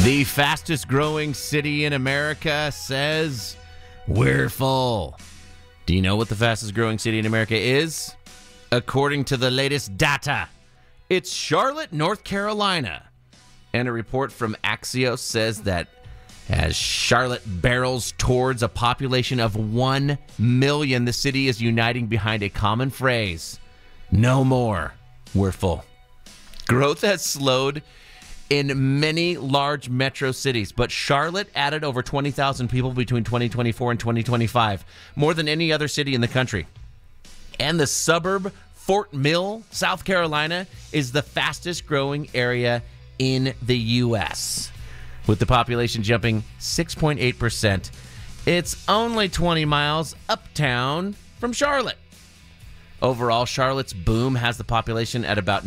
The fastest growing city in America says we're full. Do you know what the fastest growing city in America is? According to the latest data, it's Charlotte, North Carolina. And a report from Axios says that as Charlotte barrels towards a population of 1 million, the city is uniting behind a common phrase: no more, we're full. Growth has slowed in many large metro cities, but Charlotte added over 20,000 people between 2024 and 2025, more than any other city in the country. And the suburb Fort Mill, South Carolina, is the fastest growing area in the U.S., with the population jumping 6.8%. It's only 20 miles uptown from Charlotte. Overall, Charlotte's boom has the population at about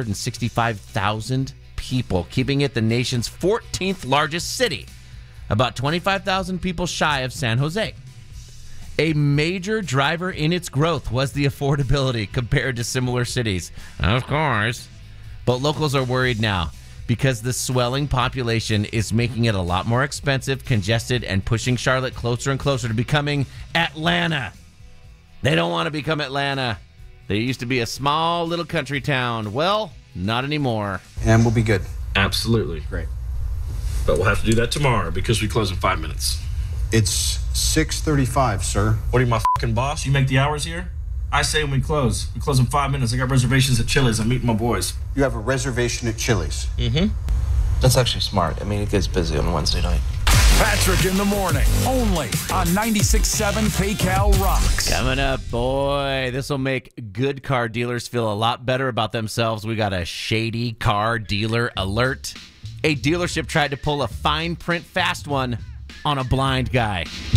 965,000 people, keeping it the nation's 14th largest city, about 25,000 people shy of San Jose. A major driver in its growth was the affordability compared to similar cities, of course. But locals are worried now because the swelling population is making it a lot more expensive, congested, and pushing Charlotte closer and closer to becoming Atlanta. They don't want to become Atlanta. They used to be a small little country town. Well, not anymore. And we'll be good. Absolutely. Great. But we'll have to do that tomorrow because we close in 5 minutes. It's 6:35, sir. What are you, my fucking boss? You make the hours here? I say when we close. We close in 5 minutes. I got reservations at Chili's. I'm meeting my boys. You have a reservation at Chili's. Mm-hmm. That's actually smart. I mean, it gets busy on Wednesday night. Patrick in the morning, only on 96.7 PayCal Rocks. Coming up, boy, this will make good car dealers feel a lot better about themselves. We got a shady car dealer alert. A dealership tried to pull a fine print fast one on a blind guy.